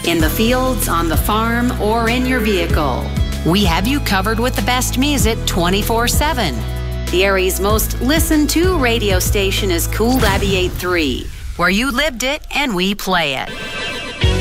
in the fields, on the farm, or in your vehicle. We have you covered with the best music 24/7. The area's most listened to radio station is Cool 98.3, where you lived it and we play it.